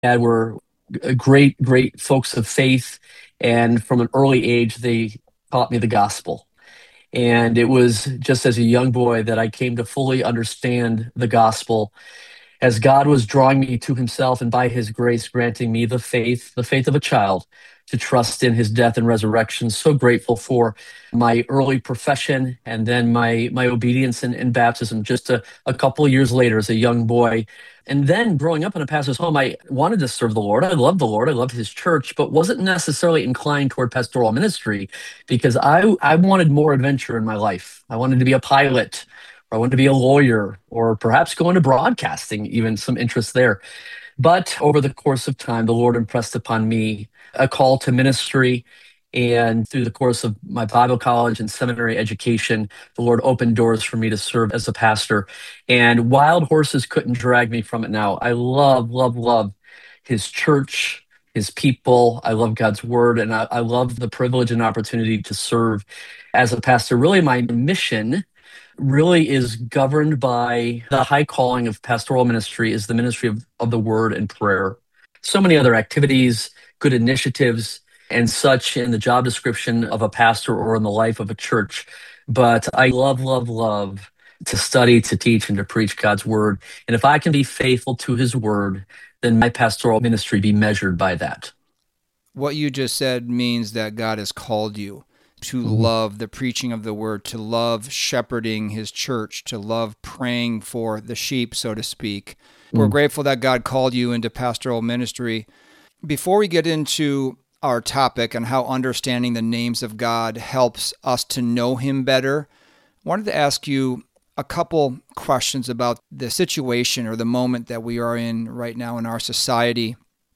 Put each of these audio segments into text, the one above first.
dad were great, great folks of faith. And from an early age, they taught me the gospel. And it was just as a young boy that I came to fully understand the gospel as God was drawing me to himself and by his grace granting me the faith of a child to trust in his death and resurrection. So grateful for my early profession and then my obedience in baptism just a couple of years later as a young boy. And then growing up in a pastor's home, I wanted to serve the Lord. I loved the Lord. I loved his church, but wasn't necessarily inclined toward pastoral ministry because I wanted more adventure in my life. I wanted to be a pilot. Or I wanted to be a lawyer, or perhaps go into broadcasting, even some interest there. But over the course of time, the Lord impressed upon me a call to ministry. And through the course of my Bible college and seminary education, the Lord opened doors for me to serve as a pastor. And wild horses couldn't drag me from it now. I love, love, love his church, his people. I love God's word. And I love the privilege and opportunity to serve as a pastor. Really, my mission really is governed by the high calling of pastoral ministry is the ministry of the word and prayer. So many other activities, good initiatives, and such in the job description of a pastor or in the life of a church. But I love, love, love to study, to teach, and to preach God's word. And if I can be faithful to his word, then my pastoral ministry be measured by that. What you just said means that God has called you to Mhm. love the preaching of the word, to love shepherding his church, to love praying for the sheep, so to speak. We're Mm. grateful that God called you into pastoral ministry. Before we get into our topic and how understanding the names of God helps us to know him better, I wanted to ask you a couple questions about the situation or the moment that we are in right now in our society.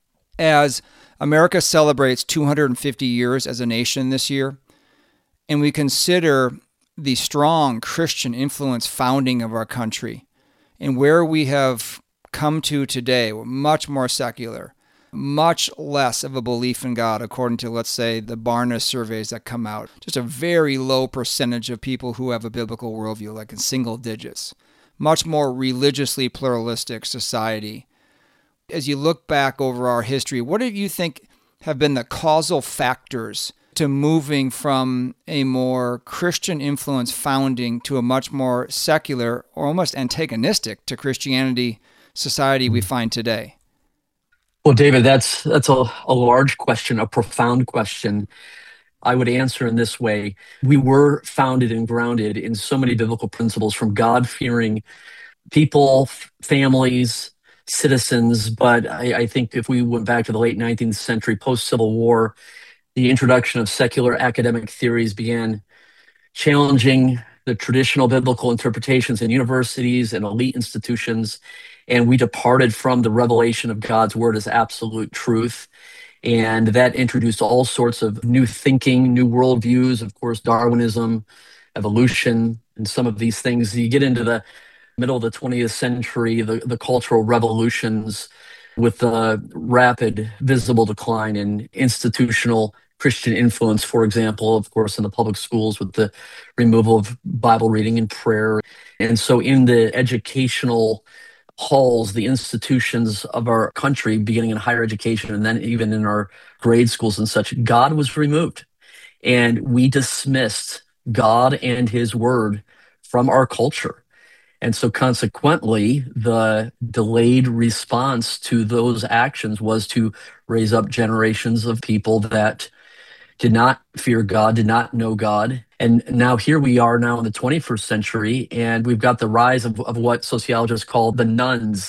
As America celebrates 250 years as a nation this year, and we consider the strong Christian influence founding of our country and where we have come to today, we're much more secular, much less of a belief in God, according to, let's say, the Barna surveys that come out. Just a very low percentage of people who have a biblical worldview, like in single digits. Much more religiously pluralistic society. As you look back over our history, what do you think have been the causal factors to moving from a more Christian influence founding to a much more secular or almost antagonistic to Christianity society we find today? Well, David, that's a large question, a profound question. I would answer in this way. We were founded and grounded in so many biblical principles from God-fearing people, families, citizens. But I think if we went back to the late 19th century, post-Civil War, the introduction of secular academic theories began challenging the traditional biblical interpretations in universities and elite institutions. And we departed from the revelation of God's word as absolute truth. And that introduced all sorts of new thinking, new worldviews, of course, Darwinism, evolution, and some of these things. You get into the middle of the 20th century, the cultural revolutions with the rapid visible decline in institutional Christian influence, for example, of course, in the public schools with the removal of Bible reading and prayer. And so in the educational halls, the institutions of our country, beginning in higher education and then even in our grade schools and such, God was removed. And we dismissed God and his word from our culture. And so consequently, the delayed response to those actions was to raise up generations of people that did not fear God, did not know God. And now here we are now in the 21st century, and we've got the rise of what sociologists call the nones,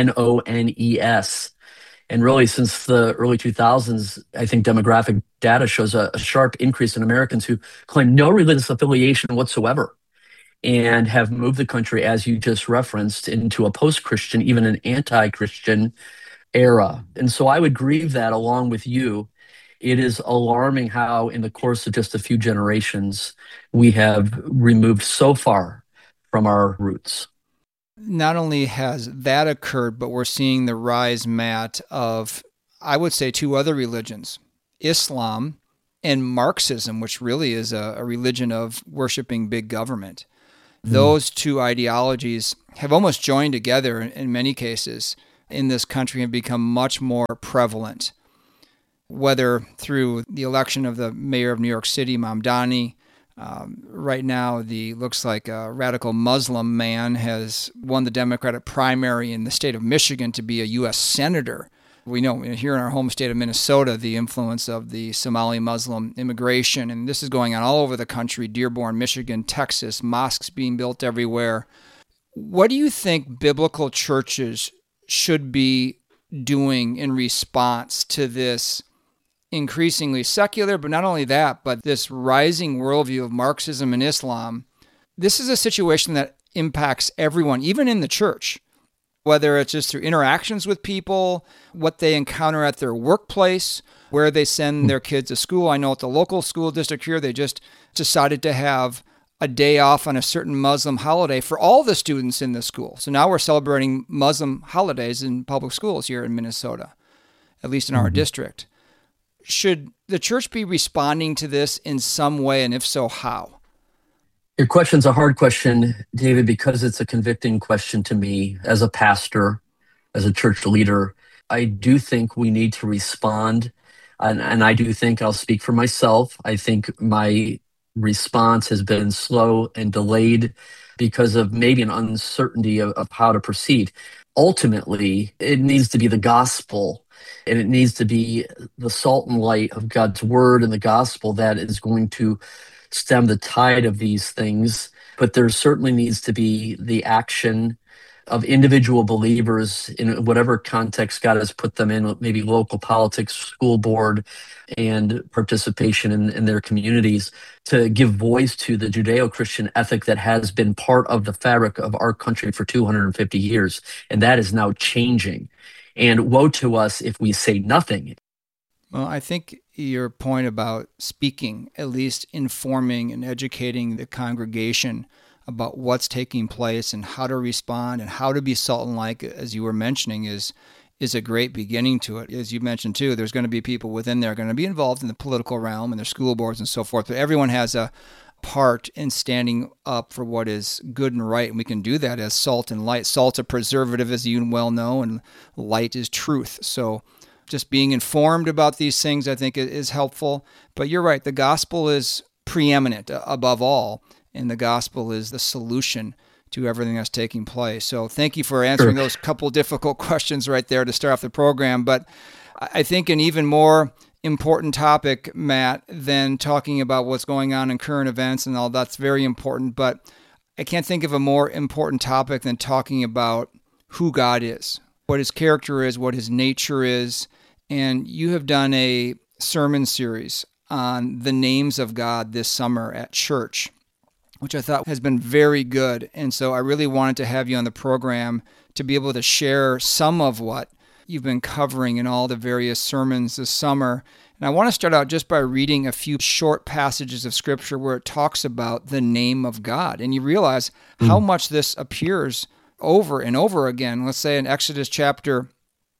Nones. And really, since the early 2000s, I think demographic data shows a sharp increase in Americans who claim no religious affiliation whatsoever and have moved the country, as you just referenced, into a post-Christian, even an anti-Christian era. And so I would grieve that along with you. It is alarming how, in the course of just a few generations, we have removed so far from our roots. Not only has that occurred, but we're seeing the rise, Matt, of, I would say, two other religions, Islam and Marxism, which really is a religion of worshiping big government. Mm. Those two ideologies have almost joined together in many cases. in this country have become much more prevalent, whether through the election of the mayor of New York City, Mamdani. Right now, looks like a radical Muslim man has won the Democratic primary in the state of Michigan to be a U.S. senator. We know here in our home state of Minnesota, the influence of the Somali Muslim immigration, and this is going on all over the country, Dearborn, Michigan, Texas, mosques being built everywhere. What do you think biblical churches should be doing in response to this increasingly secular, but not only that, but this rising worldview of Marxism and Islam? This is a situation that impacts everyone, even in the church, whether it's just through interactions with people, what they encounter at their workplace, where they send their kids to school. I know at the local school district here, they just decided to have a day off on a certain Muslim holiday for all the students in the school. So now we're celebrating Muslim holidays in public schools here in Minnesota, at least in our district. Should the church be responding to this in some way, and if so, how? Your question's a hard question, David, because it's a convicting question to me as a pastor, as a church leader. I do think we need to respond, and I do think, I'll speak for myself, I think my response has been slow and delayed because of maybe an uncertainty of how to proceed. Ultimately, it needs to be the gospel, and it needs to be the salt and light of God's word and the gospel that is going to stem the tide of these things. But there certainly needs to be the action of individual believers in whatever context God has put them in, maybe local politics, school board, and participation in their communities, to give voice to the Judeo-Christian ethic that has been part of the fabric of our country for 250 years. And that is now changing. And woe to us if we say nothing. Well, I think your point about speaking, at least informing and educating the congregation about what's taking place and how to respond and how to be salt and light, as you were mentioning, is a great beginning to it. As you mentioned too, there's going to be people within there going to be involved in the political realm and their school boards and so forth, but everyone has a part in standing up for what is good and right, and we can do that as salt and light. Salt's a preservative, as you well know, and light is truth. So just being informed about these things, I think, is helpful. But you're right, the gospel is preeminent above all, and the gospel is the solution to everything that's taking place. So thank you for answering those couple difficult questions right there to start off the program. But I think an even more important topic, Matt, than talking about what's going on in current events and all that's very important, but I can't think of a more important topic than talking about who God is, what his character is, what his nature is. And you have done a sermon series on the names of God this summer at church, which I thought has been very good. And so I really wanted to have you on the program to be able to share some of what you've been covering in all the various sermons this summer. And I want to start out just by reading a few short passages of Scripture where it talks about the name of God. And you realize how much this appears over and over again. Let's say in Exodus chapter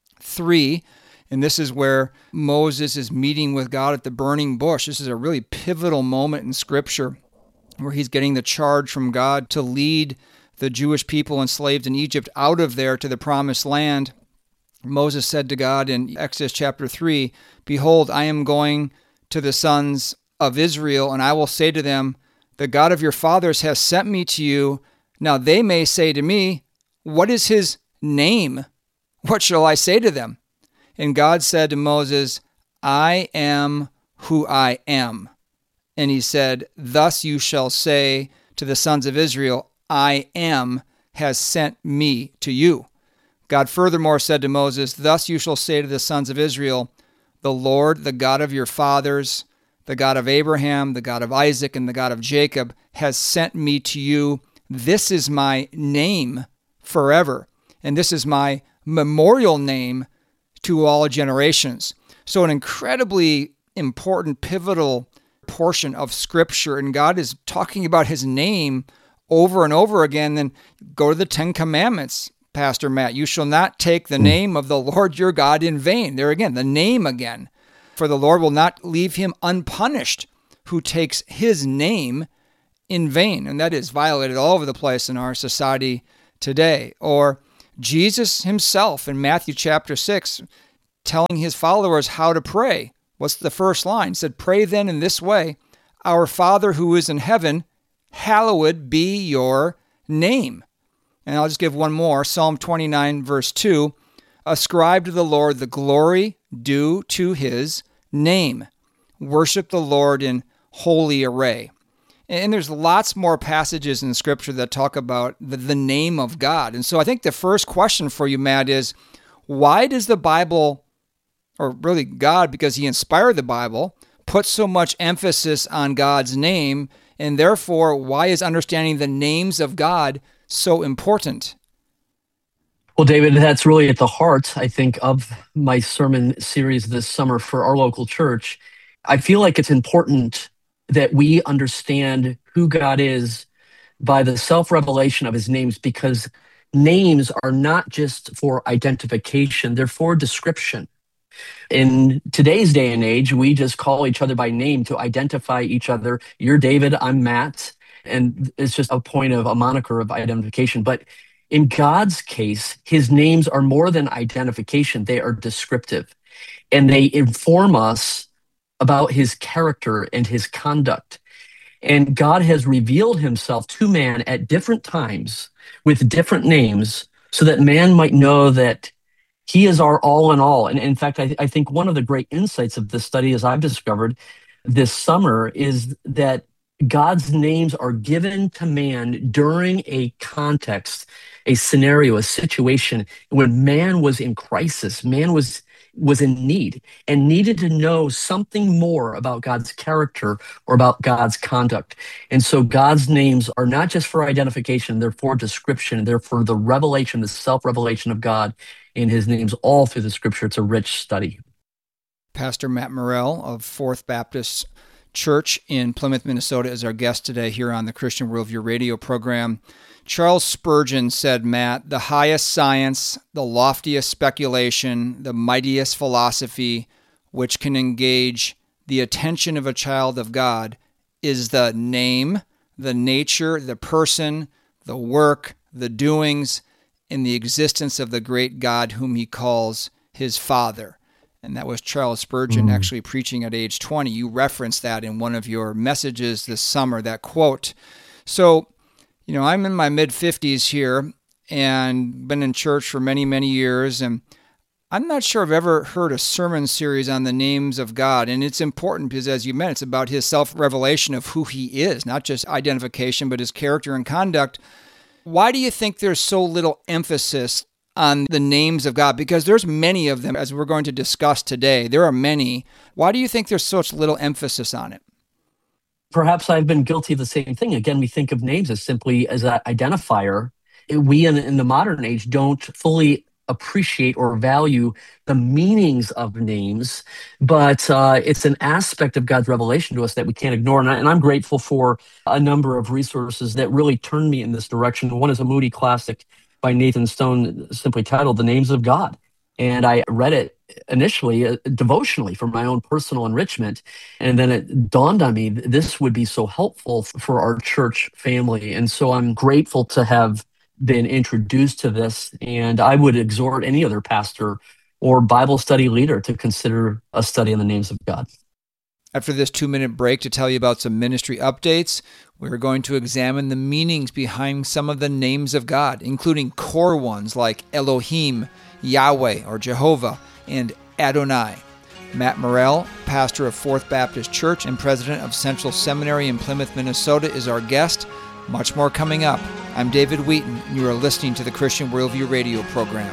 3, and this is where Moses is meeting with God at the burning bush. This is a really pivotal moment in Scripture where he's getting the charge from God to lead the Jewish people enslaved in Egypt out of there to the promised land. Moses said to God in Exodus chapter 3, "Behold, I am going to the sons of Israel, and I will say to them, the God of your fathers has sent me to you. Now they may say to me, what is his name? What shall I say to them?" And God said to Moses, "I am who I am." And he said, "Thus you shall say to the sons of Israel, I am has sent me to you." God furthermore said to Moses, "Thus you shall say to the sons of Israel, the Lord, the God of your fathers, the God of Abraham, the God of Isaac, and the God of Jacob, has sent me to you. This is my name forever, and this is my memorial name to all generations." So an incredibly important, pivotal portion of Scripture, and God is talking about his name over and over again. Then go to the 10 Commandments, Pastor Matt. "You shall not take the name of the Lord your God in vain." There again, the name again. "For the Lord will not leave him unpunished who takes his name in vain." And that is violated all over the place in our society today. Or Jesus himself in Matthew chapter 6, telling his followers how to pray. What's the first line? He said, "Pray then in this way, Our Father who is in heaven, hallowed be your name." And I'll just give one more. Psalm 29, verse 2, "Ascribe to the Lord the glory due to his name. Worship the Lord in holy array." And there's lots more passages in Scripture that talk about the name of God. And so I think the first question for you, Matt, is why does the Bible, or really God, because he inspired the Bible, put so much emphasis on God's name? And therefore, why is understanding the names of God so important? Well, David, that's really at the heart, I think, of my sermon series this summer for our local church. I feel like it's important that we understand who God is by the self-revelation of his names, because names are not just for identification, they're for description. In today's day and age, we just call each other by name to identify each other. You're David, I'm Matt. And it's just a point of a moniker of identification. But in God's case, his names are more than identification. They are descriptive. And they inform us about his character and his conduct. And God has revealed himself to man at different times with different names so that man might know that he is our all in all. And in fact, I think one of the great insights of this study, as I've discovered this summer, is that God's names are given to man during a context, a scenario, a situation when man was in crisis, man was in need and needed to know something more about God's character or about God's conduct. And so God's names are not just for identification, they're for description, they're for the revelation, the self-revelation of God in his names all through the scripture. It's a rich study. Pastor Matt Morrell of Fourth Baptist Church in Plymouth, Minnesota is our guest today here on the Christian Worldview radio program. Charles Spurgeon said, Matt, "The highest science, the loftiest speculation, the mightiest philosophy, which can engage the attention of a child of God, is the name, the nature, the person, the work, the doings, and the existence of the great God whom he calls his Father." And that was Charles Spurgeon actually preaching at age 20. You referenced that in one of your messages this summer, that quote. So, I'm in my mid-50s here and been in church for many, many years, and I'm not sure I've ever heard a sermon series on the names of God. And it's important because, as you meant, it's about his self-revelation of who he is, not just identification, but his character and conduct. Why do you think there's so little emphasis on the names of God? Because there's many of them, as we're going to discuss today. There are many. Why do you think there's such little emphasis on it? Perhaps I've been guilty of the same thing. Again, we think of names as simply as an identifier. We in the modern age don't fully appreciate or value the meanings of names, but it's an aspect of God's revelation to us that we can't ignore. And I'm grateful for a number of resources that really turned me in this direction. One is a Moody classic by Nathan Stone, simply titled "The Names of God." And I read it initially devotionally for my own personal enrichment. And then it dawned on me this would be so helpful for our church family. And so I'm grateful to have been introduced to this. And I would exhort any other pastor or Bible study leader to consider a study on the names of God. After this 2-minute break to tell you about some ministry updates, we're going to examine the meanings behind some of the names of God, including core ones like Elohim, Yahweh or Jehovah, and Adonai. Matt Morrell, pastor of Fourth Baptist Church and president of Central Seminary in Plymouth, Minnesota, is our guest. Much more coming up. I'm David Wheaton, and you are listening to the Christian Worldview radio program.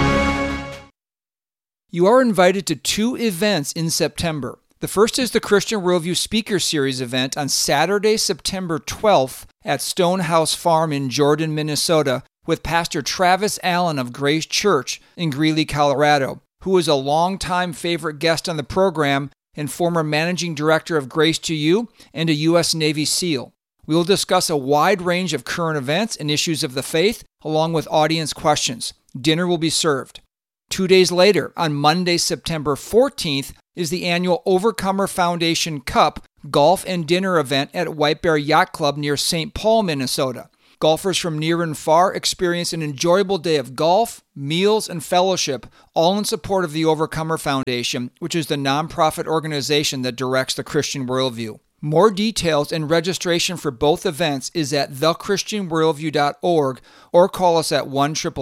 You are invited to 2 events in September. The first is the Christian Worldview Speaker Series event on Saturday, September 12th at Stonehouse Farm in Jordan, Minnesota, with Pastor Travis Allen of Grace Church in Greeley, Colorado, who is a longtime favorite guest on the program and former managing director of Grace to You and a U.S. Navy SEAL. We will discuss a wide range of current events and issues of the faith, along with audience questions. Dinner will be served. 2 days later, on Monday, September 14th, is the annual Overcomer Foundation Cup golf and dinner event at White Bear Yacht Club near St. Paul, Minnesota. Golfers from near and far experience an enjoyable day of golf, meals, and fellowship, all in support of the Overcomer Foundation, which is the nonprofit organization that directs the Christian Worldview. More details and registration for both events is at thechristianworldview.org or call us at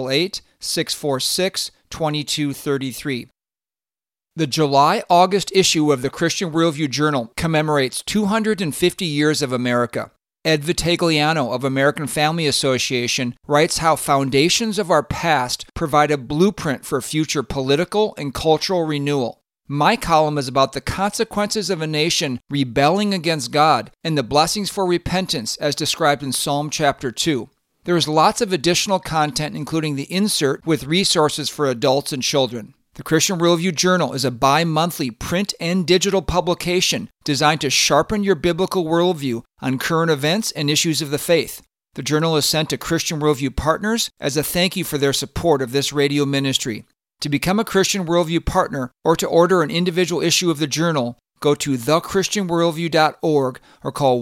1-888-646-2233. The July-August issue of the Christian Worldview Journal commemorates 250 years of America. Ed Vitagliano of American Family Association writes how foundations of our past provide a blueprint for future political and cultural renewal. My column is about the consequences of a nation rebelling against God and the blessings for repentance as described in Psalm chapter 2. There is lots of additional content, including the insert with resources for adults and children. The Christian Worldview Journal is a bi-monthly print and digital publication designed to sharpen your biblical worldview on current events and issues of the faith. The journal is sent to Christian Worldview partners as a thank you for their support of this radio ministry. To become a Christian Worldview partner or to order an individual issue of the journal, go to thechristianworldview.org or call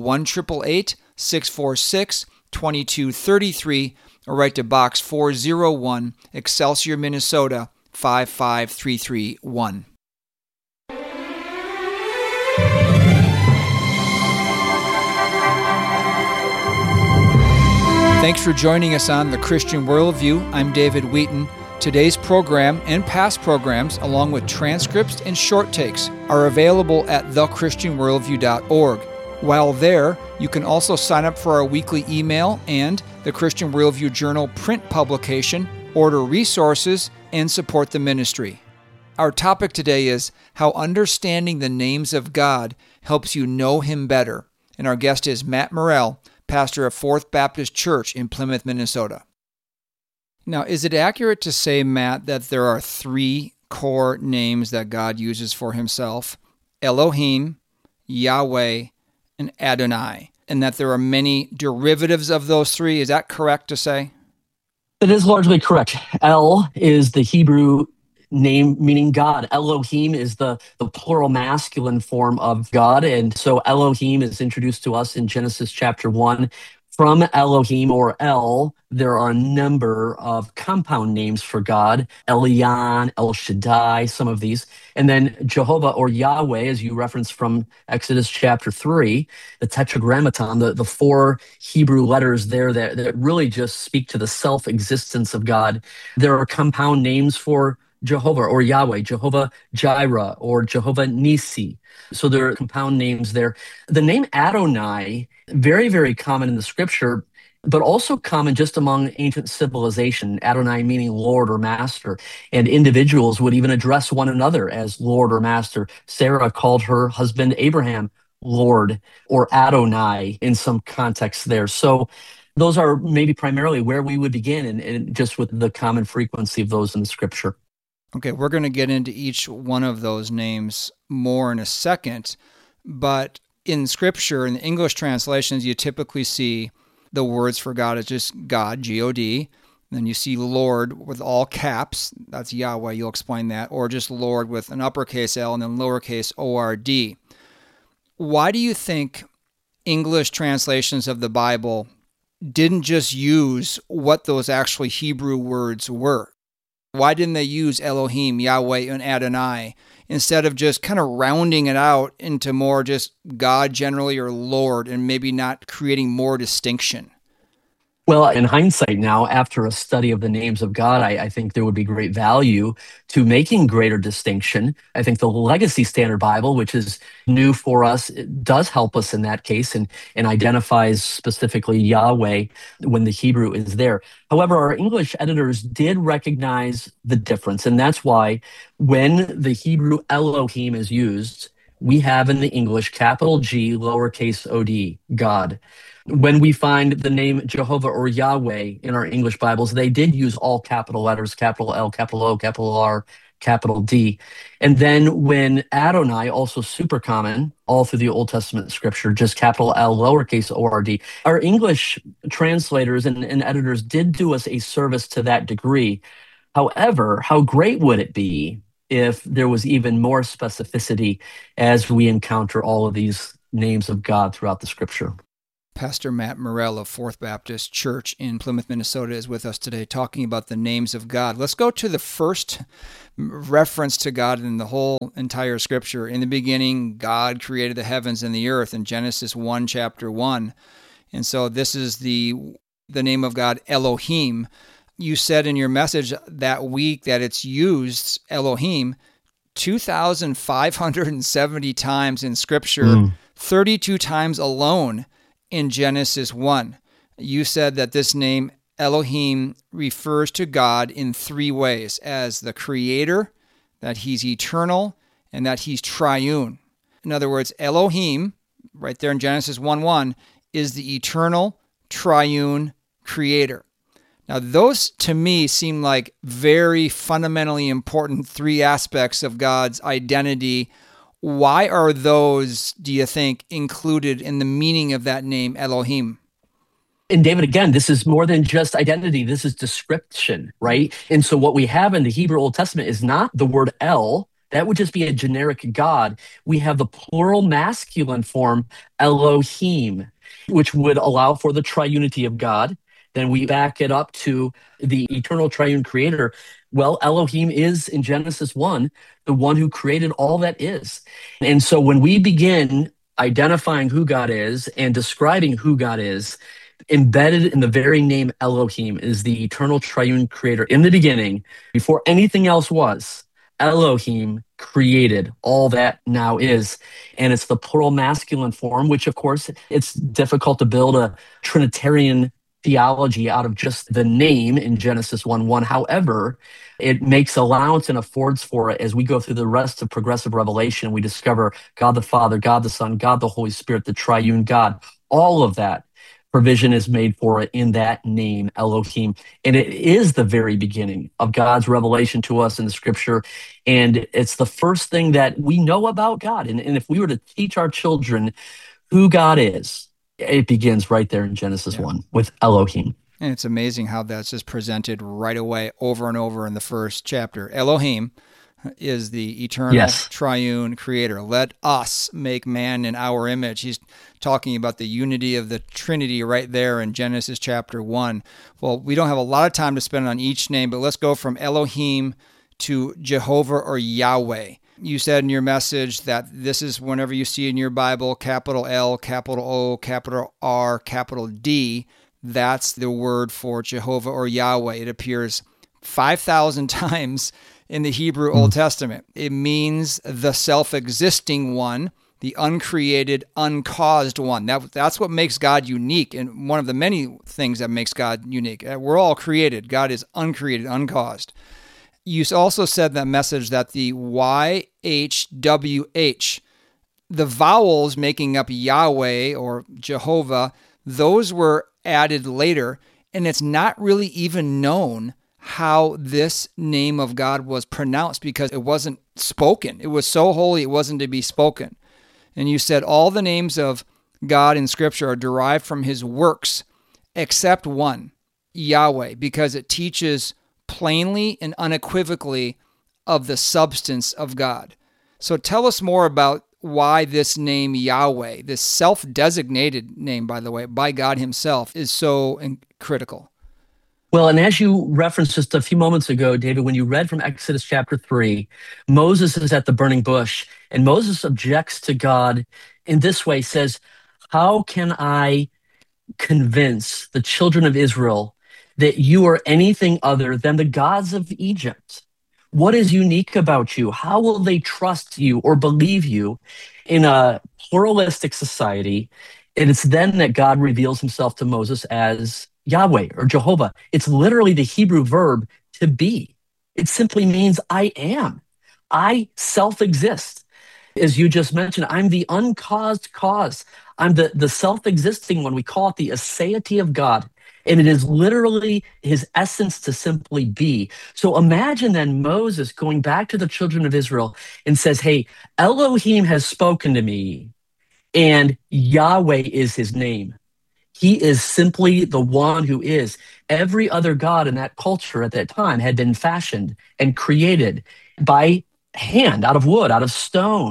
1-888-646-2233 or write to Box 401, Excelsior, Minnesota 55331. Thanks for joining us on The Christian Worldview. I'm David Wheaton. Today's program and past programs, along with transcripts and short takes, are available at thechristianworldview.org. While there, you can also sign up for our weekly email and the Christian Worldview Journal print publication, order resources, and support the ministry. Our topic today is how understanding the names of God helps you know Him better. And our guest is Matt Morrell, pastor of Fourth Baptist Church in Plymouth, Minnesota. Now, is it accurate to say, Matt, that there are three core names that God uses for Himself? Elohim, Yahweh, and Adonai, and that there are many derivatives of those three? Is that correct to say? That is largely correct. El is the Hebrew name meaning God. Elohim is the plural masculine form of God. And so Elohim is introduced to us in Genesis chapter 1. From Elohim, or El, there are a number of compound names for God. Elyon, El Shaddai, some of these. And then Jehovah, or Yahweh, as you referenced from Exodus chapter 3, the Tetragrammaton, the four Hebrew letters there that really just speak to the self-existence of God. There are compound names for Jehovah, or Yahweh, Jehovah Jireh, or Jehovah Nisi. So there are compound names there. The name Adonai, very, very common in the scripture, but also common just among ancient civilization, Adonai meaning Lord or Master. And individuals would even address one another as Lord or Master. Sarah called her husband Abraham Lord or Adonai in some context there. So those are maybe primarily where we would begin, and just with the common frequency of those in the scripture. Okay, we're going to get into each one of those names more in a second, but in Scripture, in the English translations, you typically see the words for God as just God, G-O-D. Then you see Lord with all caps, that's Yahweh, you'll explain that, or just Lord with an uppercase L and then lowercase O-R-D. Why do you think English translations of the Bible didn't just use what those actually Hebrew words were? Why didn't they use Elohim, Yahweh, and Adonai instead of just kind of rounding it out into more just God generally or Lord and maybe not creating more distinction? Well, in hindsight now, after a study of the names of God, I think there would be great value to making greater distinction. I think the Legacy Standard Bible, which is new for us, it does help us in that case and identifies specifically Yahweh when the Hebrew is there. However, our English editors did recognize the difference, and that's why when the Hebrew Elohim is used, we have in the English capital G, lowercase o-d, God. When we find the name Jehovah or Yahweh in our English Bibles, they did use all capital letters, capital L, capital O, capital R, capital D. And then when Adonai, also super common, all through the Old Testament scripture, just capital L, lowercase O-R-D. Our English translators and editors did do us a service to that degree. However, how great would it be if there was even more specificity as we encounter all of these names of God throughout the scripture? Pastor Matt Morell of Fourth Baptist Church in Plymouth, Minnesota is with us today talking about the names of God. Let's go to the first reference to God in the whole entire scripture. In the beginning, God created the heavens and the earth in Genesis 1, chapter 1. And so this is the name of God, Elohim. You said in your message that week that it's used, Elohim, 2,570 times in scripture, 32 times alone in Genesis 1. You said that this name, Elohim, refers to God in three ways: as the creator, that he's eternal, and that he's triune. In other words, Elohim, right there in Genesis 1:1, is the eternal, triune creator. Now, those to me seem like very fundamentally important three aspects of God's identity. Why are those, do you think, included in the meaning of that name, Elohim? And David, again, this is more than just identity. This is description, right? And so what we have in the Hebrew Old Testament is not the word El. That would just be a generic God. We have the plural masculine form, Elohim, which would allow for the triunity of God. Then we back it up to the eternal triune creator. Well, Elohim is, in Genesis 1, the one who created all that is. And so when we begin identifying who God is and describing who God is, embedded in the very name Elohim is the eternal triune creator. In the beginning, before anything else was, Elohim created all that now is. And it's the plural masculine form, which of course, it's difficult to build a Trinitarian theology out of just the name in Genesis 1:1. However, it makes allowance and affords for it as we go through the rest of progressive revelation. We discover God the Father, God the Son, God the Holy Spirit, the triune God. All of that provision is made for it in that name, Elohim. And it is the very beginning of God's revelation to us in the scripture. And it's the first thing that we know about God. And if we were to teach our children who God is, it begins right there in Genesis 1 with Elohim. And it's amazing how that's just presented right away over and over in the first chapter. Elohim is the eternal triune creator. Let us make man in our image. He's talking about the unity of the Trinity right there in Genesis chapter 1. Well, we don't have a lot of time to spend on each name, but let's go from Elohim to Jehovah or Yahweh. You said in your message that this is whenever you see in your Bible, capital L, capital O, capital R, capital D, that's the word for Jehovah or Yahweh. It appears 5,000 times in the Hebrew Old Testament. It means the self-existing one, the uncreated, uncaused one. That's what makes God unique, and one of the many things that makes God unique. We're all created. God is uncreated, uncaused. You also said that message that the YHWH, the vowels making up Yahweh or Jehovah, those were added later, and it's not really even known how this name of God was pronounced because it wasn't spoken. It was so holy, it wasn't to be spoken. And you said all the names of God in Scripture are derived from his works, except one, Yahweh, because it teaches plainly and unequivocally of the substance of God. So tell us more about why this name Yahweh, this self-designated name, by the way, by God himself, is so critical. Well, and as you referenced just a few moments ago, David, when you read from Exodus chapter 3, Moses is at the burning bush, and Moses objects to God in this way, says, how can I convince the children of Israel that you are anything other than the gods of Egypt? What is unique about you? How will they trust you or believe you in a pluralistic society? And it's then that God reveals himself to Moses as Yahweh or Jehovah. It's literally the Hebrew verb to be. It simply means I am. I self-exist. As you just mentioned, I'm the uncaused cause. I'm the self-existing one. We call it the aseity of God. And it is literally his essence to simply be. So imagine then Moses going back to the children of Israel and says, hey, Elohim has spoken to me, and Yahweh is his name. He is simply the one who is. Every other god in that culture at that time had been fashioned and created by hand, out of wood, out of stone.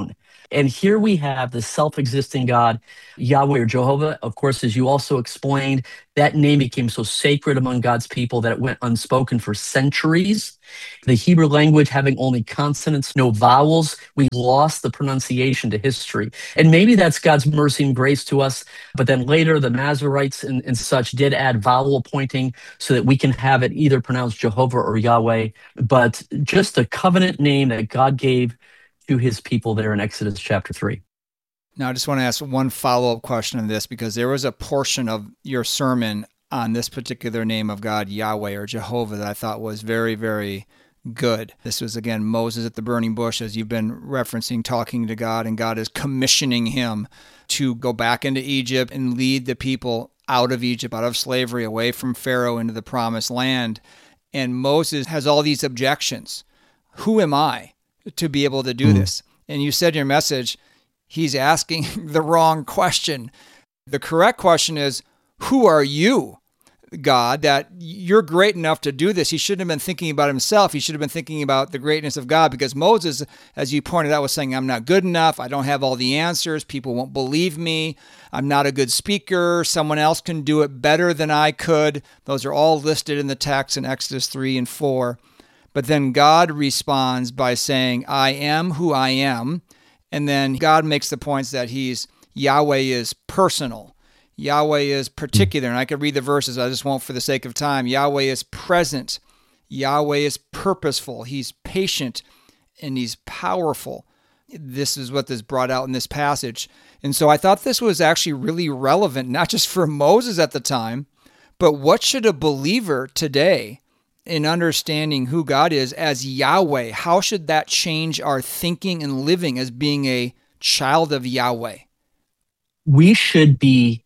And here we have the self-existing God, Yahweh or Jehovah. Of course, as you also explained, that name became so sacred among God's people that it went unspoken for centuries. The Hebrew language having only consonants, no vowels, we lost the pronunciation to history. And maybe that's God's mercy and grace to us. But then later, the Masoretes and such did add vowel pointing so that we can have it either pronounced Jehovah or Yahweh. But just a covenant name that God gave to his people there in Exodus chapter 3. Now, I just want to ask one follow-up question on this, because there was a portion of your sermon on this particular name of God, Yahweh or Jehovah, that I thought was very, very good. This was, again, Moses at the burning bush, as you've been referencing, talking to God, and God is commissioning him to go back into Egypt and lead the people out of Egypt, out of slavery, away from Pharaoh into the promised land. And Moses has all these objections. Who am I to be able to do this? And you said in your message, he's asking the wrong question. The correct question is, who are you, God, that you're great enough to do this? He shouldn't have been thinking about himself. He should have been thinking about the greatness of God, because Moses, as you pointed out, was saying, I'm not good enough. I don't have all the answers. People won't believe me. I'm not a good speaker. Someone else can do it better than I could. Those are all listed in the text in Exodus 3 and 4. But then God responds by saying, I am who I am. And then God makes the points that Yahweh is personal. Yahweh is particular. And I could read the verses, I just won't for the sake of time. Yahweh is present. Yahweh is purposeful. He's patient and he's powerful. This is what is brought out in this passage. And so I thought this was actually really relevant, not just for Moses at the time, but what should a believer today, in understanding who God is as Yahweh, how should that change our thinking and living as being a child of Yahweh? We should be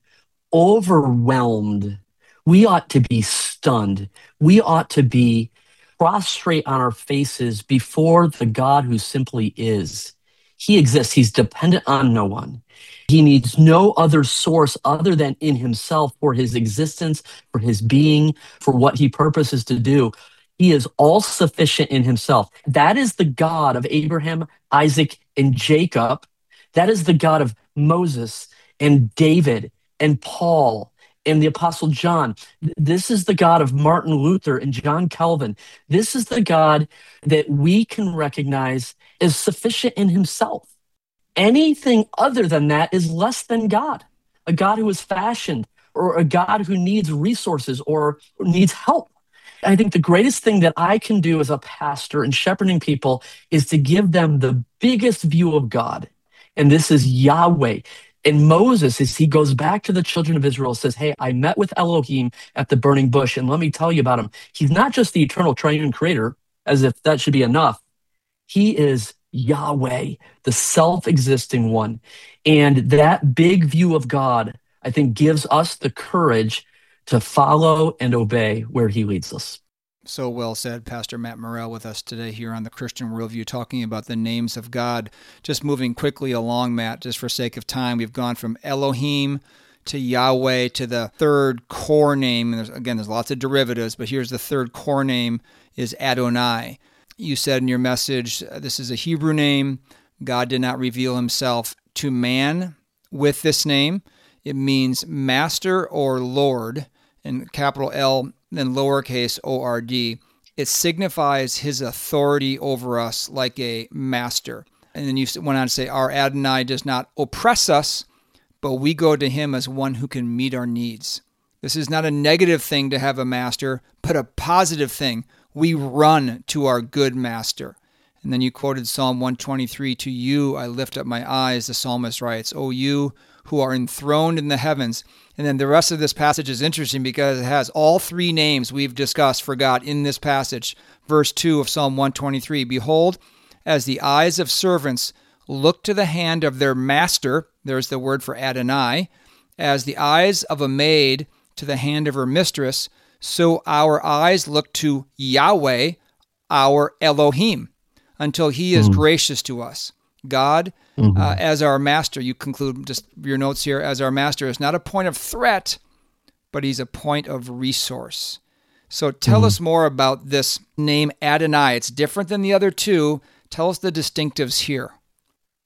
overwhelmed. We ought to be stunned. We ought to be prostrate on our faces before the God who simply is. He exists. He's dependent on no one. He needs no other source other than in himself for his existence, for his being, for what he purposes to do. He is all sufficient in himself. That is the God of Abraham, Isaac, and Jacob. That is the God of Moses and David and Paul and the Apostle John. This is the God of Martin Luther and John Calvin. This is the God that we can recognize as sufficient in himself. Anything other than that is less than God, a God who is fashioned, or a God who needs resources or needs help. I think the greatest thing that I can do as a pastor and shepherding people is to give them the biggest view of God. And this is Yahweh. And Moses, as he goes back to the children of Israel, says, hey, I met with Elohim at the burning bush, and let me tell you about him. He's not just the eternal triune creator, as if that should be enough. He is Yahweh, the self-existing one. And that big view of God, I think, gives us the courage to follow and obey where he leads us. So well said, Pastor Matt Morrell with us today here on the Christian Worldview, talking about the names of God. Just moving quickly along, Matt, just for sake of time, we've gone from Elohim to Yahweh to the third core name. And there's lots of derivatives, but here's the third core name is Adonai. You said in your message, this is a Hebrew name. God did not reveal himself to man with this name. It means master or Lord, and capital L, then lowercase O-R-D. It signifies his authority over us like a master. And then you went on to say, our Adonai does not oppress us, but we go to him as one who can meet our needs. This is not a negative thing to have a master, but a positive thing. We run to our good master. And then you quoted Psalm 123, to you I lift up my eyes, the psalmist writes, O you who are enthroned in the heavens. And then the rest of this passage is interesting because it has all three names we've discussed for God in this passage. Verse 2 of Psalm 123, behold, as the eyes of servants look to the hand of their master, there's the word for Adonai, as the eyes of a maid to the hand of her mistress, so our eyes look to Yahweh, our Elohim, until he is gracious to us. God, as our master, you conclude just your notes here, as our master is not a point of threat, but he's a point of resource. So tell us more about this name Adonai. It's different than the other two. Tell us the distinctives here.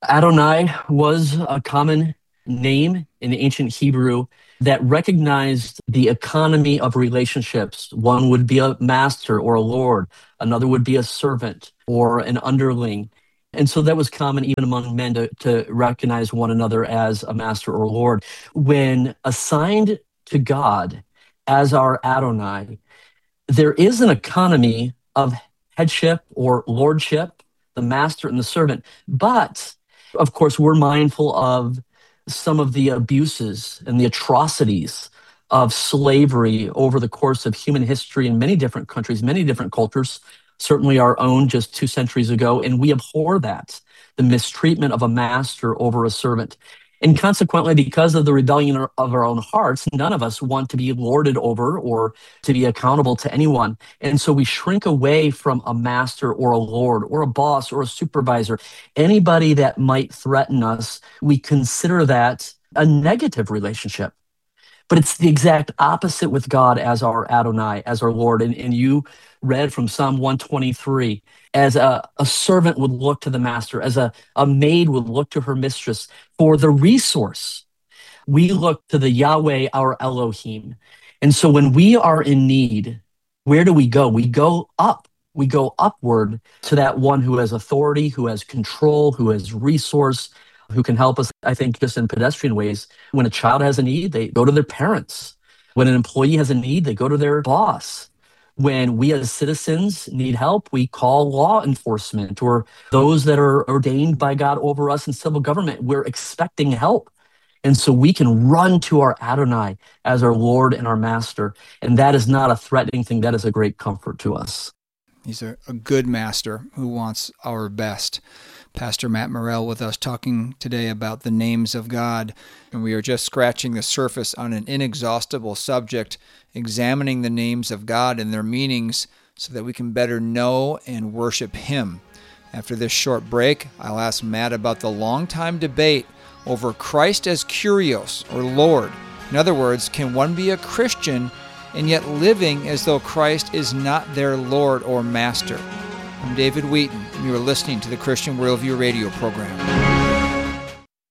Adonai was a common name in ancient Hebrew that recognized the economy of relationships. One would be a master or a lord, another would be a servant or an underling. And so that was common even among men to recognize one another as a master or lord. When assigned to God as our Adonai, there is an economy of headship or lordship, the master and the servant. But of course, we're mindful of some of the abuses and the atrocities of slavery over the course of human history in many different countries, many different cultures, certainly our own just 2 centuries ago. And we abhor that, the mistreatment of a master over a servant. And consequently, because of the rebellion of our own hearts, none of us want to be lorded over or to be accountable to anyone. And so we shrink away from a master or a lord or a boss or a supervisor. Anybody that might threaten us, we consider that a negative relationship. But it's the exact opposite with God as our Adonai, as our Lord. And you read from Psalm 123, as a servant would look to the master, as a maid would look to her mistress for the resource. We look to the Yahweh, our Elohim. And so when we are in need, where do we go? We go up. We go upward to that one who has authority, who has control, who has resource, who can help us, I think, just in pedestrian ways. When a child has a need, they go to their parents. When an employee has a need, they go to their boss. When we as citizens need help, we call law enforcement or those that are ordained by God over us in civil government. We're expecting help. And so we can run to our Adonai as our Lord and our Master. And that is not a threatening thing. That is a great comfort to us. He's a good master who wants our best. Pastor Matt Morrell with us talking today about the names of God. And we are just scratching the surface on an inexhaustible subject, examining the names of God and their meanings so that we can better know and worship Him. After this short break, I'll ask Matt about the long-time debate over Christ as Kyrios, or Lord. In other words, can one be a Christian and yet living as though Christ is not their Lord or Master? I'm David Wheaton, and you are listening to the Christian Worldview radio program.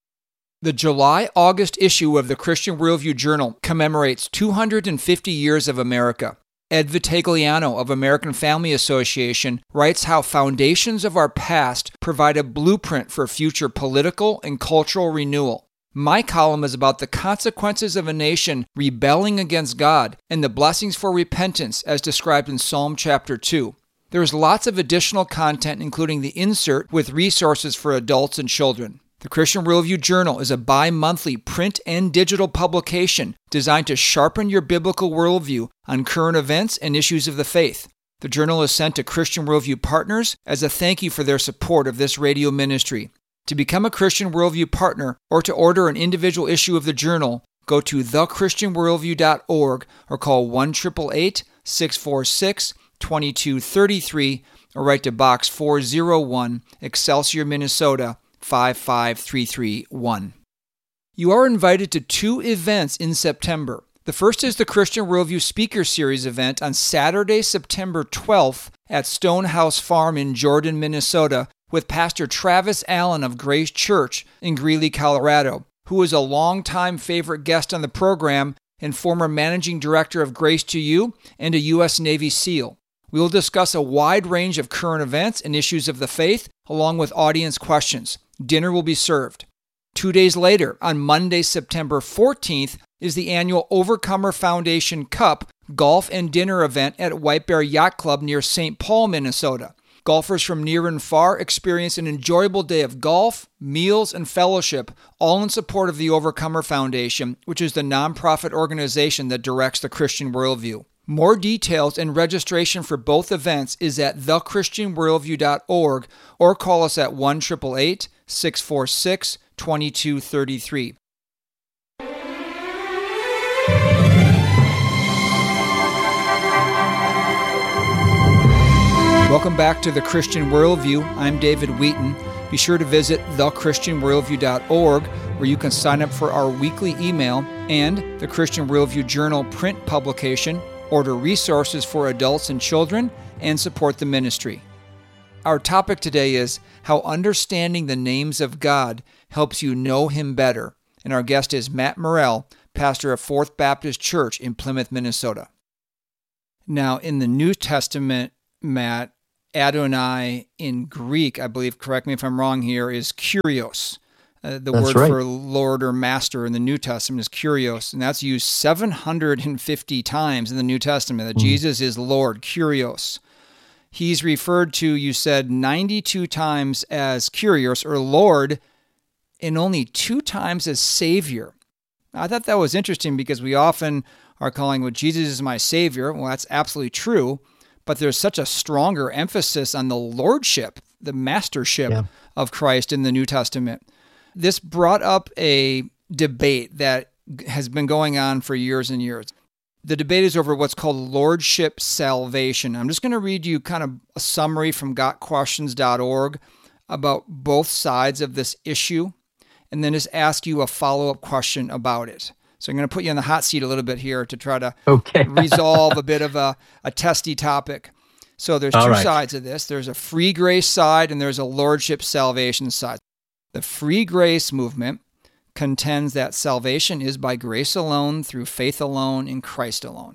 The July-August issue of the Christian Worldview Journal commemorates 250 years of America. Ed Vitagliano of American Family Association writes how foundations of our past provide a blueprint for future political and cultural renewal. My column is about the consequences of a nation rebelling against God and the blessings for repentance as described in Psalm chapter 2. There is lots of additional content, including the insert with resources for adults and children. The Christian Worldview Journal is a bi-monthly print and digital publication designed to sharpen your biblical worldview on current events and issues of the faith. The journal is sent to Christian Worldview partners as a thank you for their support of this radio ministry. To become a Christian Worldview partner or to order an individual issue of the journal, go to thechristianworldview.org or call 1-888-646-2233 or write to Box 401, Excelsior, Minnesota, 55331. You are invited to 2 events in September. The first is the Christian Worldview Speaker Series event on Saturday, September 12th at Stonehouse Farm in Jordan, Minnesota, with Pastor Travis Allen of Grace Church in Greeley, Colorado, who is a longtime favorite guest on the program and former managing director of Grace to You and a U.S. Navy SEAL. We will discuss a wide range of current events and issues of the faith, along with audience questions. Dinner will be served. 2 days later, on Monday, September 14th, is the annual Overcomer Foundation Cup golf and dinner event at White Bear Yacht Club near St. Paul, Minnesota. Golfers from near and far experience an enjoyable day of golf, meals, and fellowship, all in support of the Overcomer Foundation, which is the nonprofit organization that directs the Christian Worldview. More details and registration for both events is at thechristianworldview.org or call us at 1-888-646-2233. Welcome back to The Christian Worldview. I'm David Wheaton. Be sure to visit thechristianworldview.org where you can sign up for our weekly email and the Christian Worldview Journal print publication, order resources for adults and children, and support the ministry. Our topic today is how understanding the names of God helps you know Him better. And our guest is Matt Morrell, pastor of Fourth Baptist Church in Plymouth, Minnesota. Now, in the New Testament, Matt, Adonai in Greek, I believe, correct me if I'm wrong here, is Kyrios. The word right. for Lord or Master in the New Testament is Kyrios, and that's used 750 times in the New Testament, that Jesus is Lord, Kyrios. He's referred to, you said, 92 times as Kyrios, or Lord, and only 2 times as Savior. I thought that was interesting because we often are calling, well, Jesus is my Savior. Well, that's absolutely true, but there's such a stronger emphasis on the lordship, the mastership of Christ in the New Testament. This brought up a debate that has been going on for years and years. The debate is over what's called lordship salvation. I'm just going to read you kind of a summary from gotquestions.org about both sides of this issue, and then just ask you a follow-up question about it. So I'm going to put you on the hot seat a little bit here to try to resolve a bit of a testy topic. So there's two sides of this. There's a free grace side and there's a lordship salvation side. The free grace movement contends that salvation is by grace alone, through faith alone, in Christ alone.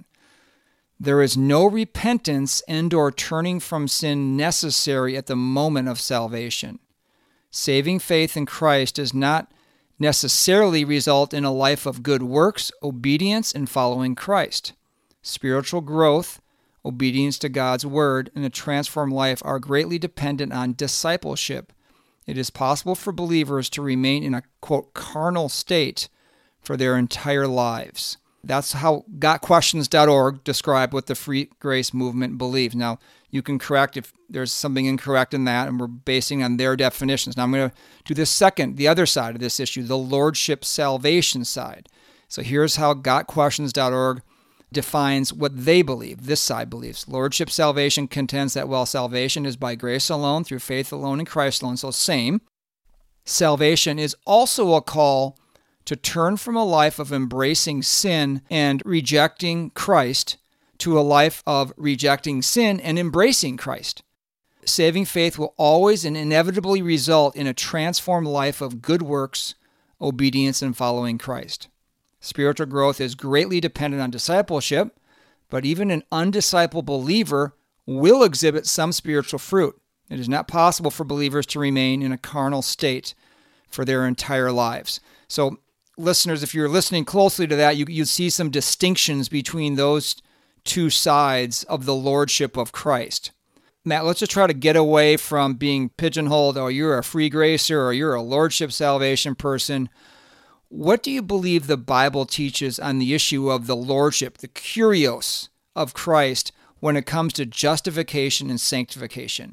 There is no repentance and or turning from sin necessary at the moment of salvation. Saving faith in Christ does not necessarily result in a life of good works, obedience, and following Christ. Spiritual growth, obedience to God's word, and a transformed life are greatly dependent on discipleship. It is possible for believers to remain in a, quote, carnal state for their entire lives. That's how gotquestions.org described what the free grace movement believes. Now, you can correct if there's something incorrect in that, and we're basing on their definitions. Now, I'm going to do the other side of this issue, the lordship salvation side. So here's how gotquestions.org defines what they believe, this side believes. Lordship salvation contends that while salvation is by grace alone, through faith alone, in Christ alone, so same, salvation is also a call to turn from a life of embracing sin and rejecting Christ to a life of rejecting sin and embracing Christ. Saving faith will always and inevitably result in a transformed life of good works, obedience, and following Christ. Spiritual growth is greatly dependent on discipleship, but even an undiscipled believer will exhibit some spiritual fruit. It is not possible for believers to remain in a carnal state for their entire lives. So, listeners, if you're listening closely to that, you see some distinctions between those two sides of the lordship of Christ. Matt, let's just try to get away from being pigeonholed, oh, you're a free gracer or you're a lordship salvation person. What do you believe the Bible teaches on the issue of the lordship, the Kyrios of Christ, when it comes to justification and sanctification?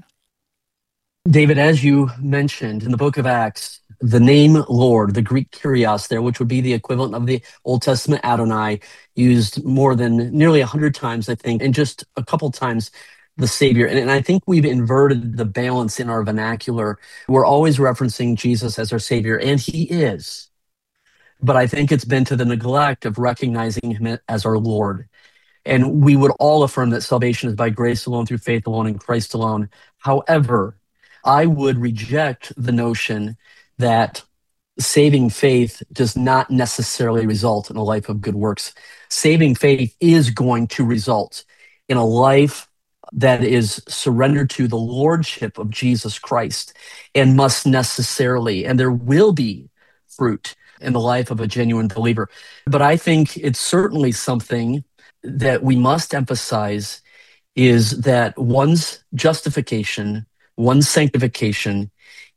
David, as you mentioned in the book of Acts, the name Lord, the Greek Kyrios there, which would be the equivalent of the Old Testament Adonai, used more than nearly 100 times, I think, and just a couple times the Savior. And I think we've inverted the balance in our vernacular. We're always referencing Jesus as our Savior, and He is. But I think it's been to the neglect of recognizing Him as our Lord. And we would all affirm that salvation is by grace alone, through faith alone, in Christ alone. However, I would reject the notion that saving faith does not necessarily result in a life of good works. Saving faith is going to result in a life that is surrendered to the lordship of Jesus Christ, and must necessarily, and there will be fruit in the life of a genuine believer. But I think it's certainly something that we must emphasize, is that one's justification, one's sanctification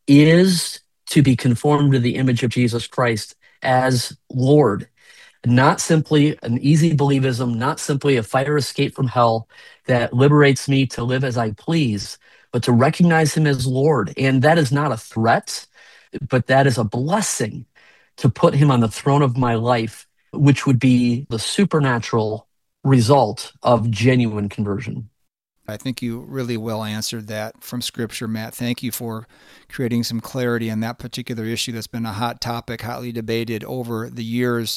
is to be conformed to the image of Jesus Christ as Lord. Not simply an easy believism, not simply a fire escape from hell that liberates me to live as I please, but to recognize Him as Lord. And that is not a threat, but that is a blessing, to put Him on the throne of my life, which would be the supernatural result of genuine conversion. I think you really well answered that from Scripture, Matt. Thank you for creating some clarity on that particular issue that's been a hot topic, hotly debated over the years.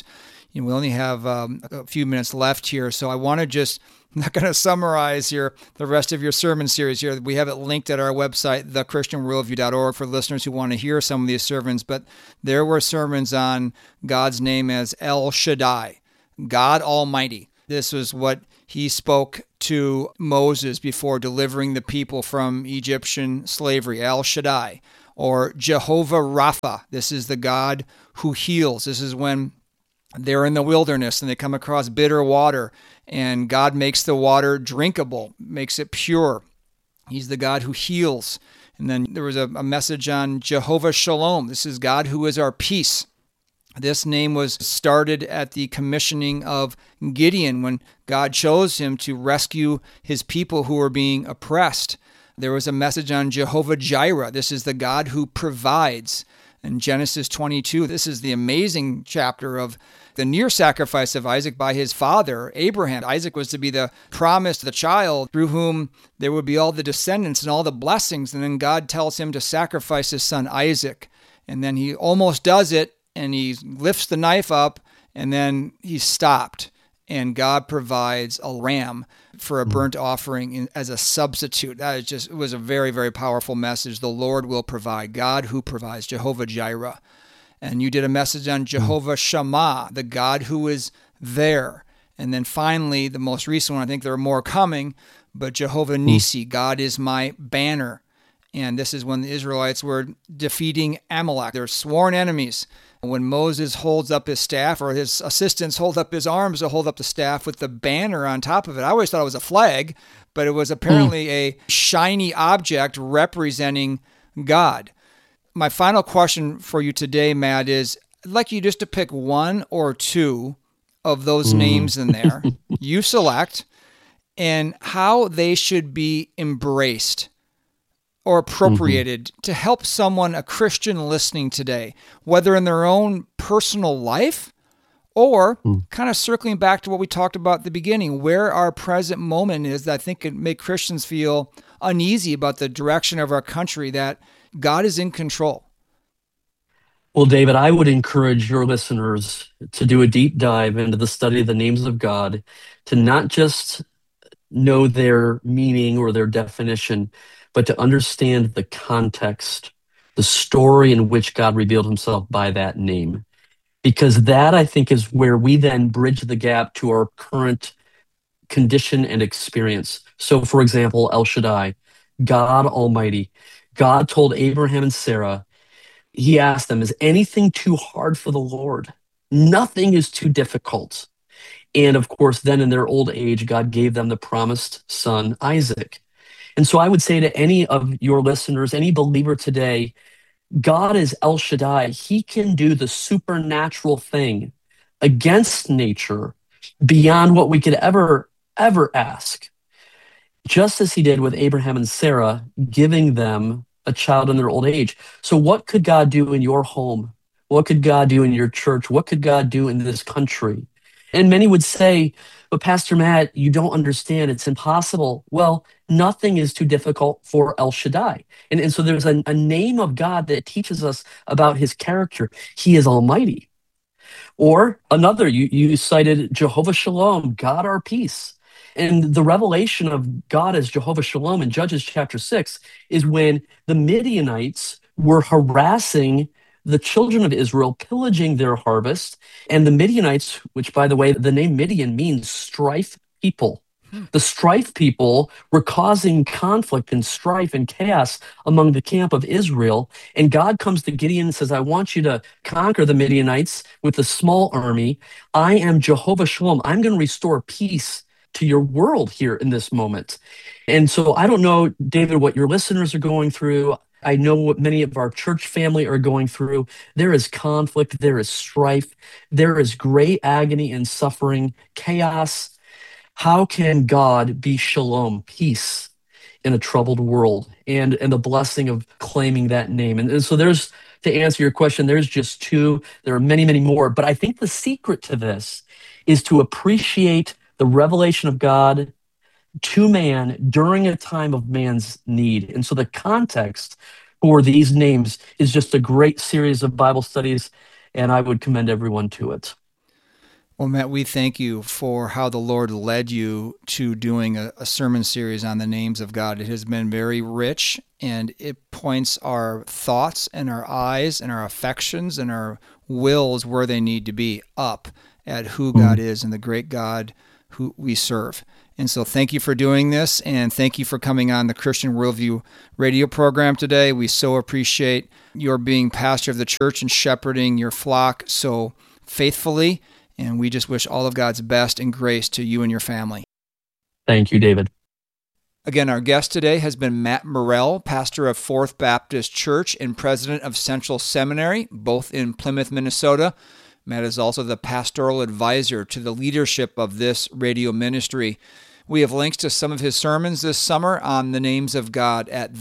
we only have a few minutes left here, so I want to just, I'm not going to summarize the rest of your sermon series here. We have it linked at our website, thechristianworldview.org, for listeners who want to hear some of these sermons. But there were sermons on God's name as El Shaddai, God Almighty. This was what he spoke to Moses before delivering the people from Egyptian slavery, El Shaddai. Or Jehovah Rapha. This is the God who heals. This is when they're in the wilderness and they come across bitter water, and God makes the water drinkable, makes it pure. He's the God who heals. And then there was a message on Jehovah Shalom. This is God who is our peace. This name was started at the commissioning of Gideon when God chose him to rescue his people who were being oppressed. There was a message on Jehovah Jireh. This is the God who provides. In Genesis 22, this is the amazing chapter of the near sacrifice of Isaac by his father, Abraham. Isaac was to be the promised, the child through whom there would be all the descendants and all the blessings. And then God tells him to sacrifice his son Isaac. And then he almost does it, and he lifts the knife up, and then he's stopped. And God provides a ram for a burnt offering as a substitute. That is just, it was a very, very powerful message. The Lord will provide. God who provides, Jehovah Jireh. And you did a message on Jehovah Shammah, the God who is there. And then finally, the most recent one, I think there are more coming, but Jehovah Nisi, God is my banner. And this is when the Israelites were defeating Amalek, their sworn enemies. When Moses holds up his staff, or his assistants hold up his arms to hold up the staff with the banner on top of it. I always thought it was a flag, but it was apparently a shiny object representing God. My final question for you today, Matt, is I'd like you just to pick one or two of those names in there. You select, and how they should be embraced or appropriated to help someone, a Christian listening today, whether in their own personal life or kind of circling back to what we talked about at the beginning, where our present moment is, that I think can make Christians feel uneasy about the direction of our country, that God is in control. Well, David, I would encourage your listeners to do a deep dive into the study of the names of God, to not just know their meaning or their definition, but to understand the context, the story in which God revealed himself by that name. Because that, I think, is where we then bridge the gap to our current condition and experience. So, for example, El Shaddai, God Almighty. God told Abraham and Sarah, he asked them, is anything too hard for the Lord? Nothing is too difficult. And of course, then in their old age, God gave them the promised son, Isaac. And so I would say to any of your listeners, any believer today, God is El Shaddai. He can do the supernatural thing against nature beyond what we could ever ask. Just as he did with Abraham and Sarah, giving them a child in their old age. So what could God do in your home? What could God do in your church? What could God do in this country? And many would say, but Pastor Matt, you don't understand. It's impossible. Well, nothing is too difficult for El Shaddai. And so there's a name of God that teaches us about his character. He is almighty. Or another, you cited Jehovah Shalom, God our peace. And the revelation of God as Jehovah Shalom in Judges chapter 6 is when the Midianites were harassing the children of Israel, pillaging their harvest. And the Midianites, which, by the way, the name Midian means strife people. The strife people were causing conflict and strife and chaos among the camp of Israel. And God comes to Gideon and says, I want you to conquer the Midianites with a small army. I am Jehovah Shalom. I'm going to restore peace to your world here in this moment. And so I don't know, David, what your listeners are going through. I know what many of our church family are going through. There is conflict, there is strife, there is great agony and suffering, chaos. How can God be shalom, peace in a troubled world, and the blessing of claiming that name? And so there's, to answer your question, there's just two. There are many, many more. But I think the secret to this is to appreciate the revelation of God to man during a time of man's need. And so the context for these names is just a great series of Bible studies, and I would commend everyone to it. Well, Matt, we thank you for how the Lord led you to doing a sermon series on the names of God. It has been very rich, and it points our thoughts and our eyes and our affections and our wills where they need to be, up at who God is and the great God who we serve. And so thank you for doing this, and thank you for coming on the Christian Worldview radio program today. We so appreciate your being pastor of the church and shepherding your flock so faithfully. And we just wish all of God's best and grace to you and your family. Thank you, David. Again, our guest today has been Matt Murrell, pastor of Fourth Baptist Church and president of Central Seminary, both in Plymouth, Minnesota. Matt is also the pastoral advisor to the leadership of this radio ministry. We have links to some of his sermons this summer on the names of God at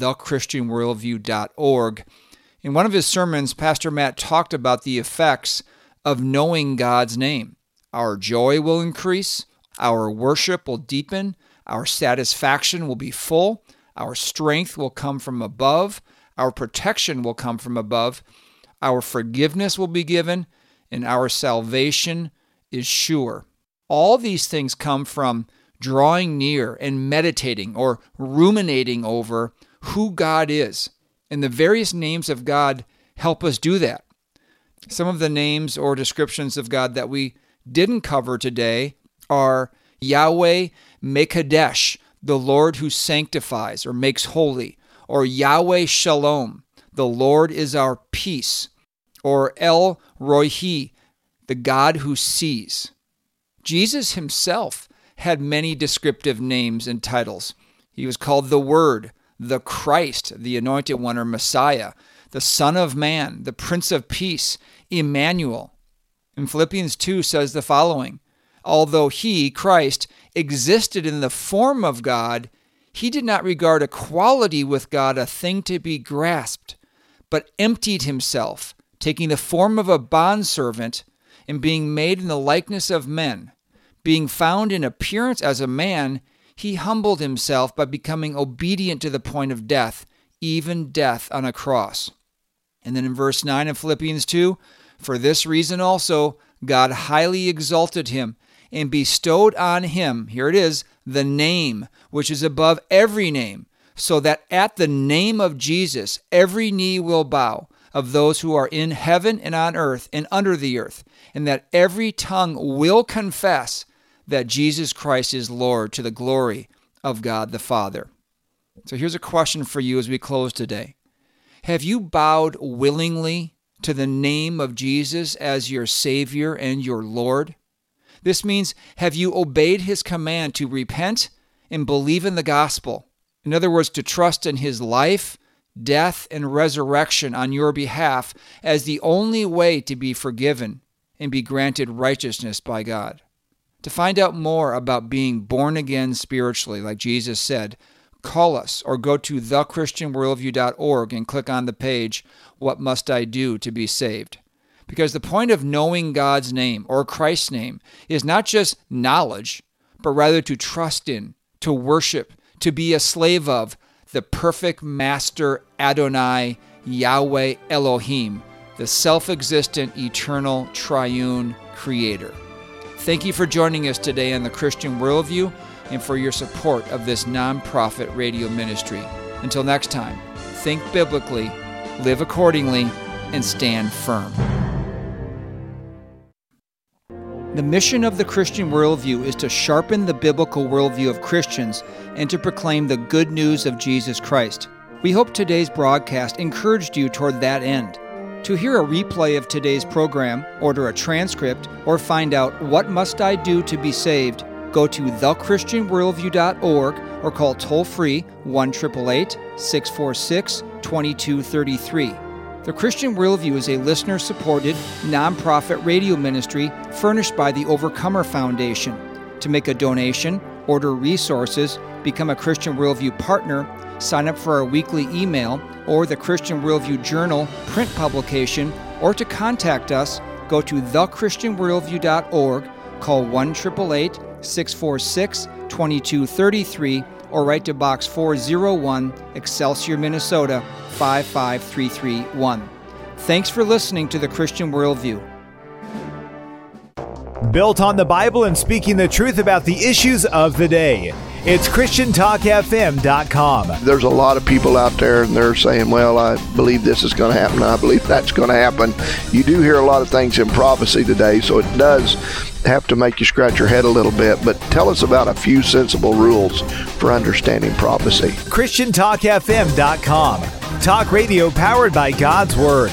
thechristianworldview.org. In one of his sermons, Pastor Matt talked about the effects of knowing God's name. Our joy will increase, our worship will deepen, our satisfaction will be full, our strength will come from above, our protection will come from above, our forgiveness will be given, and our salvation is sure. All these things come from drawing near and meditating or ruminating over who God is. And the various names of God help us do that. Some of the names or descriptions of God that we didn't cover today are Yahweh Mekadesh, the Lord who sanctifies or makes holy, or Yahweh Shalom, the Lord is our peace, or El Rohi, the God who sees. Jesus himself had many descriptive names and titles. He was called the Word, the Christ, the Anointed One or Messiah, the Son of Man, the Prince of Peace, Emmanuel. And Philippians 2 says the following, although he, Christ, existed in the form of God, he did not regard equality with God a thing to be grasped, but emptied himself, taking the form of a bondservant and being made in the likeness of men. Being found in appearance as a man, he humbled himself by becoming obedient to the point of death, even death on a cross. And then in verse 9 of Philippians 2, for this reason also God highly exalted him and bestowed on him, here it is, the name which is above every name, so that at the name of Jesus every knee will bow, of those who are in heaven and on earth and under the earth, and that every tongue will confess that Jesus Christ is Lord, to the glory of God the Father. So here's a question for you as we close today. Have you bowed willingly to the name of Jesus as your Savior and your Lord? This means, have you obeyed his command to repent and believe in the gospel? In other words, to trust in his life, death, and resurrection on your behalf as the only way to be forgiven and be granted righteousness by God. To find out more about being born again spiritually, like Jesus said, call us or go to thechristianworldview.org and click on the page, What Must I Do to Be Saved? Because the point of knowing God's name or Christ's name is not just knowledge, but rather to trust in, to worship, to be a slave of the perfect Master Adonai, Yahweh Elohim, the self-existent, eternal, triune Creator. Thank you for joining us today on the Christian Worldview and for your support of this nonprofit radio ministry. Until next time, think biblically, live accordingly, and stand firm. The mission of the Christian Worldview is to sharpen the biblical worldview of Christians and to proclaim the good news of Jesus Christ. We hope today's broadcast encouraged you toward that end. To hear a replay of today's program, order a transcript, or find out what must I do to be saved, go to thechristianworldview.org or call toll-free 1-888-646-2233. The Christian Worldview is a listener-supported, nonprofit radio ministry furnished by the Overcomer Foundation. To make a donation, order resources, become a Christian Worldview partner, sign up for our weekly email or the Christian Worldview Journal print publication, or to contact us, go to thechristianworldview.org, call 1-888-646-2233, or write to Box 401, Excelsior, Minnesota 55331. Thanks for listening to the Christian Worldview. built on the Bible and speaking the truth about the issues of the day. It's ChristianTalkFM.com. There's a lot of people out there and they're saying, well, I believe this is going to happen. I believe that's going to happen. You do hear a lot of things in prophecy today, so it does have to make you scratch your head a little bit. But tell us about a few sensible rules for understanding prophecy. ChristianTalkFM.com. Talk radio powered by God's Word.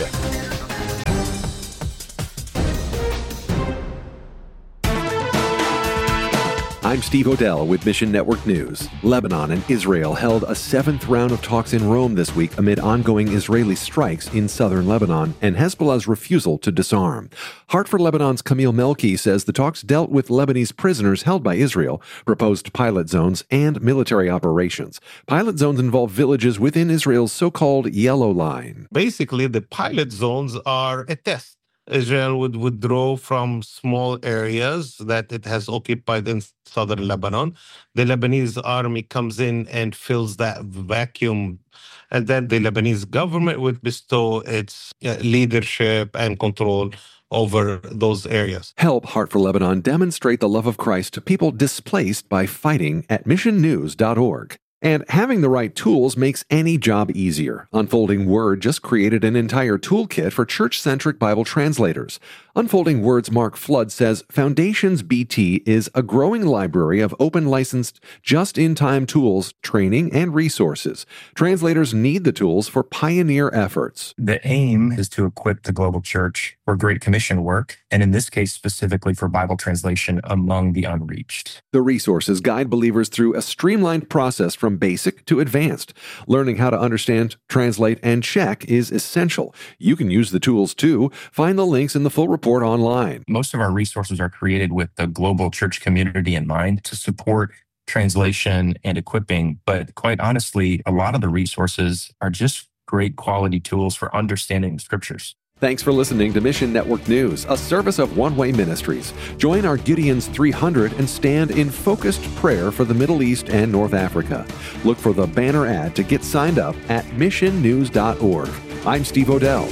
I'm Steve Odell with Mission Network News. Lebanon and Israel held a seventh round of talks in Rome this week amid ongoing Israeli strikes in southern Lebanon and Hezbollah's refusal to disarm. Heart for Lebanon's Camille Melki says the talks dealt with Lebanese prisoners held by Israel, proposed pilot zones, and military operations. Pilot zones involve villages within Israel's so-called Yellow Line. Basically, the pilot zones are a test. Israel would withdraw from small areas that it has occupied in southern Lebanon. The Lebanese army comes in and fills that vacuum, and then the Lebanese government would bestow its leadership and control over those areas. Help Heart for Lebanon demonstrate the love of Christ to people displaced by fighting at missionnews.org. And having the right tools makes any job easier. Unfolding Word just created an entire toolkit for church-centric Bible translators. Unfolding Word's Mark Flood says Foundations BT is a growing library of open-licensed, just-in-time tools, training, and resources. Translators need the tools for pioneer efforts. The aim is to equip the global church for Great Commission work, and in this case specifically for Bible translation among the unreached. The resources guide believers through a streamlined process from basic to advanced. Learning how to understand, translate, and check is essential. You can use the tools too. Find the links in the full report online. Most of our resources are created with the global church community in mind to support translation and equipping. But quite honestly, a lot of the resources are just great quality tools for understanding the scriptures. Thanks for listening to Mission Network News, a service of One Way Ministries. Join our Gideon's 300 and stand in focused prayer for the Middle East and North Africa. Look for the banner ad to get signed up at missionnews.org. I'm Steve Odell.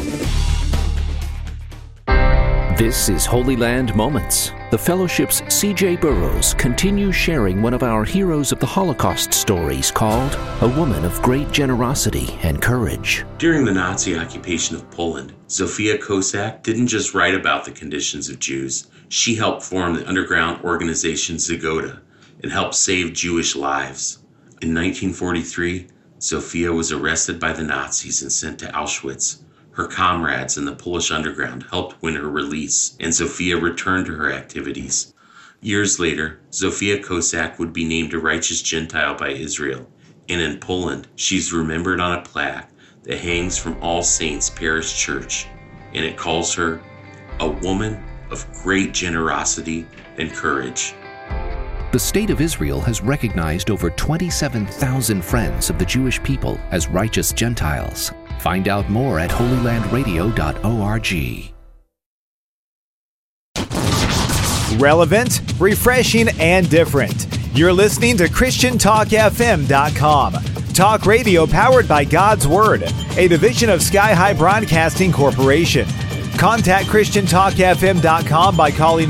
This is Holy Land Moments. The Fellowship's C.J. Burrows continues sharing one of our Heroes of the Holocaust stories called A Woman of Great Generosity and Courage. During the Nazi occupation of Poland, Zofia Kosak didn't just write about the conditions of Jews. She helped form the underground organization Zagoda and helped save Jewish lives. In 1943, Zofia was arrested by the Nazis and sent to Auschwitz. Her comrades in the Polish underground helped win her release, and Zofia returned to her activities. Years later, Zofia Kosak would be named a righteous Gentile by Israel, and in Poland, she's remembered on a plaque that hangs from All Saints Parish Church, and it calls her a woman of great generosity and courage. The State of Israel has recognized over 27,000 friends of the Jewish people as righteous Gentiles. Find out more at holylandradio.org. Relevant, refreshing, and different. You're listening to ChristianTalkFM.com. Talk radio powered by God's Word, a division of Sky High Broadcasting Corporation. Contact ChristianTalkFM.com by calling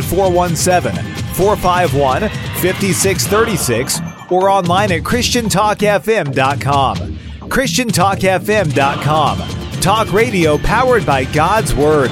417-451-5636 or online at ChristianTalkFM.com. ChristianTalkFM.com. Talk radio powered by God's Word.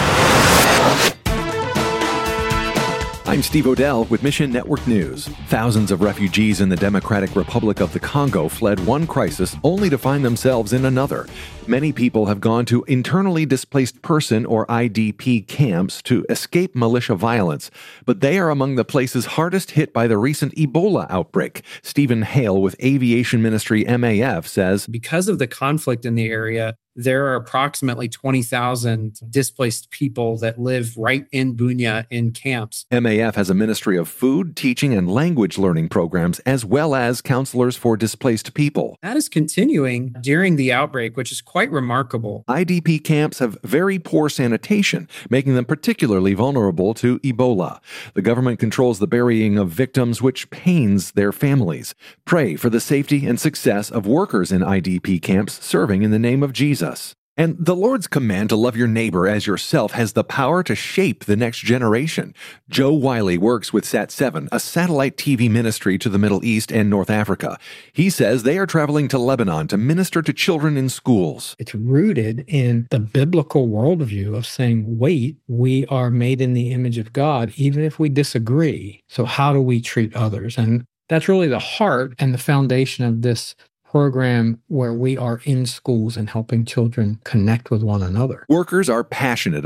I'm Steve Odell with Mission Network News. Thousands of refugees in the Democratic Republic of the Congo fled one crisis only to find themselves in another. Many people have gone to internally displaced person or IDP camps to escape militia violence, but they are among the places hardest hit by the recent Ebola outbreak. Stephen Hale with Aviation Ministry MAF says, because of the conflict in the area, there are approximately 20,000 displaced people that live right in Bunia in camps. MAF has a ministry of food, teaching, and language learning programs, as well as counselors for displaced people. That is continuing during the outbreak, which is quite remarkable. IDP camps have very poor sanitation, making them particularly vulnerable to Ebola. The government controls the burying of victims, which pains their families. Pray for the safety and success of workers in IDP camps serving in the name of Jesus. And the Lord's command to love your neighbor as yourself has the power to shape the next generation. Joe Wiley works with Sat7, a satellite TV ministry to the Middle East and North Africa. He says they are traveling to Lebanon to minister to children in schools. It's rooted in the biblical worldview of saying, wait, we are made in the image of God, even if we disagree. So how do we treat others? And that's really the heart and the foundation of this program, where we are in schools and helping children connect with one another. Workers are passionate